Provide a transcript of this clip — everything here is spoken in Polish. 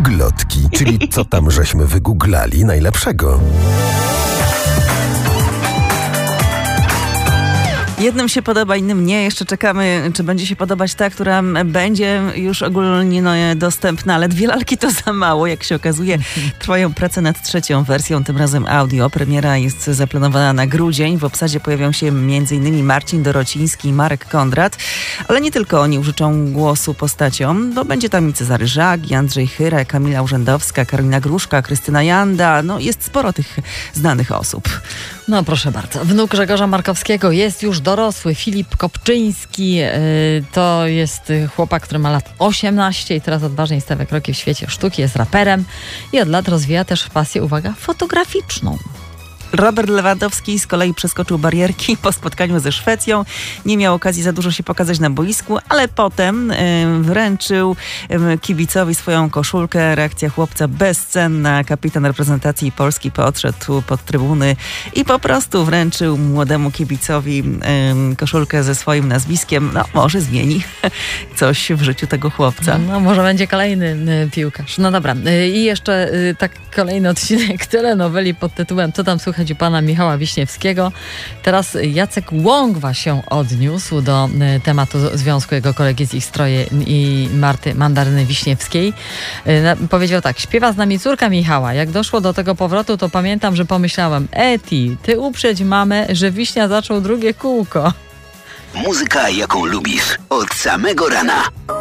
Googlotki, czyli co tam żeśmy wygooglali najlepszego. Jednym się podoba, innym nie. Jeszcze czekamy, czy będzie się podobać ta, która będzie już ogólnie dostępna, ale 2 lalki to za mało. Jak się okazuje, trwają prace nad 3. wersją, tym razem audio. Premiera jest zaplanowana na grudzień. W obsadzie pojawią się m.in. Marcin Dorociński i Marek Kondrat. Ale nie tylko oni użyczą głosu postaciom, bo będzie tam i Cezary Żak, i Andrzej Chyra, Kamila Urzędowska, Karolina Gruszka, Krystyna Janda. No, jest sporo tych znanych osób. No proszę bardzo. Wnuk Grzegorza Markowskiego jest już dorosły. Filip Kopczyński to jest chłopak, który ma lat 18 i teraz odważnie stawia kroki w świecie sztuki. Jest raperem i od lat rozwija też pasję, uwaga, fotograficzną. Robert Lewandowski z kolei przeskoczył barierki po spotkaniu ze Szwecją. Nie miał okazji za dużo się pokazać na boisku, ale potem wręczył kibicowi swoją koszulkę. Reakcja chłopca bezcenna. Kapitan reprezentacji Polski podszedł pod trybuny i po prostu wręczył młodemu kibicowi koszulkę ze swoim nazwiskiem. No, może zmieni coś w życiu tego chłopca. No, może będzie kolejny piłkarz. No dobra. I jeszcze tak kolejny odcinek telenoweli pod tytułem Co tam słychać u pana Michała Wiśniewskiego. Teraz Jacek Łągwa się odniósł do tematu związku jego kolegi z ich stroje i Marty Mandaryny Wiśniewskiej. Powiedział tak: śpiewa z nami córka Michała. Jak doszło do tego powrotu, to pamiętam, że pomyślałem: Eti, ty uprzedź mamę, że Wiśnia zaczął drugie kółko. Muzyka, jaką lubisz, od samego rana.